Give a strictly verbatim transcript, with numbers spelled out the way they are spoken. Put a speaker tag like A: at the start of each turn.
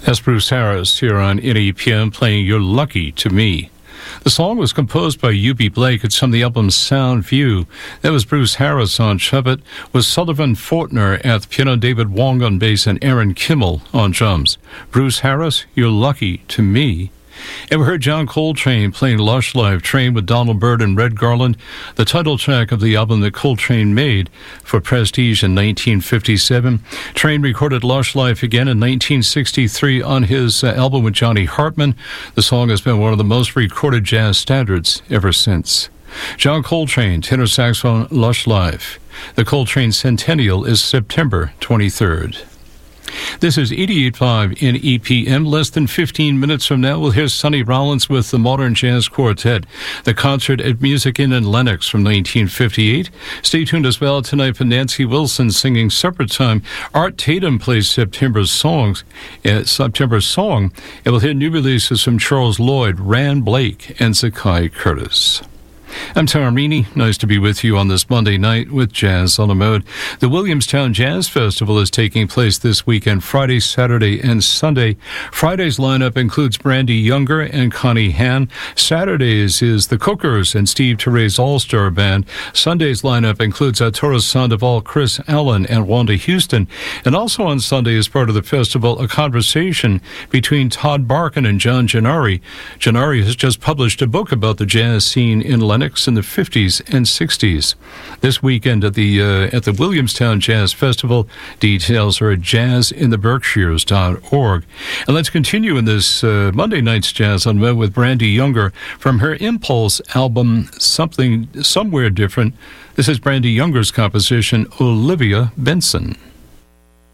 A: That's Bruce Harris here on N E P M playing You're Lucky to Me. The song was composed by U B Blake. It's from the album Sound View. That was Bruce Harris on trumpet, with Sullivan Fortner at the piano, David Wong on bass, and Aaron Kimmel on drums. Bruce Harris, You're Lucky to Me. And we heard John Coltrane playing Lush Life, Train with Donald Byrd and Red Garland, the title track of the album that Coltrane made for Prestige in nineteen fifty-seven. Train recorded Lush Life again in nineteen sixty-three on his uh, album with Johnny Hartman. The song has been one of the most recorded jazz standards ever since. John Coltrane, tenor saxophone, Lush Life. The Coltrane Centennial is September twenty-third. This is eighty-eight point five N E P M. Less than fifteen minutes from now, we'll hear Sonny Rollins with the Modern Jazz Quartet, the concert at Music Inn in Lenox from nineteen fifty-eight. Stay tuned as well tonight for Nancy Wilson singing Supper Time. Art Tatum plays September's songs, uh, September's song, and we'll hear new releases from Charles Lloyd, Rand Blake, and Zakai Curtis. I'm Tom Rini. Nice to be with you on this Monday night with Jazz on the Mode. The Williamstown Jazz Festival is taking place this weekend, Friday, Saturday, and Sunday. Friday's lineup includes Brandy Younger and Connie Han. Saturdays is the Cookers and Steve Teray's All-Star Band. Sunday's lineup includes Arturo Sandoval, Chris Allen, and Wanda Houston. And also on Sunday, as part of the festival, a conversation between Todd Barkin and John Gennari. Gennari has just published a book about the jazz scene in Lenox in the fifties and sixties. This weekend at the uh, at the Williamstown Jazz Festival. Details are at jazz in the berkshires dot org. And let's continue in this uh, Monday night's Jazz on Web with Brandy Younger from her Impulse album, Something Somewhere Different. This is Brandy Younger's composition, Olivia Benson.